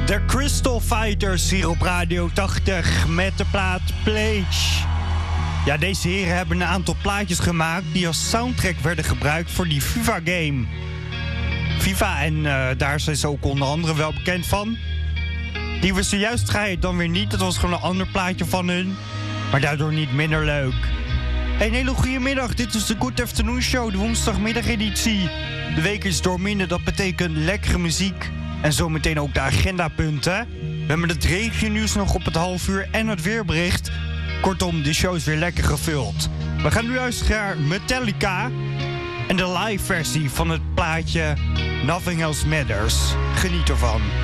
De Crystal Fighters hier op Radio 80 met de plaat Pledge. Ja, deze heren hebben een aantal plaatjes gemaakt die als soundtrack werden gebruikt voor die FIFA-game. FIFA, en daar zijn ze ook onder andere wel bekend van. Die we zojuist draaien dan weer niet. Dat was gewoon een ander plaatje van hun. Maar daardoor niet minder leuk. Hey, een hele goede middag. Dit is de Good Afternoon Show, de woensdagmiddageditie. De week is doormidden, dat betekent lekkere muziek. En zometeen ook de agendapunten. We hebben het regionieuws nog op het half uur en het weerbericht. Kortom, de show is weer lekker gevuld. We gaan nu luisteren naar Metallica en de live versie van het plaatje Nothing Else Matters. Geniet ervan.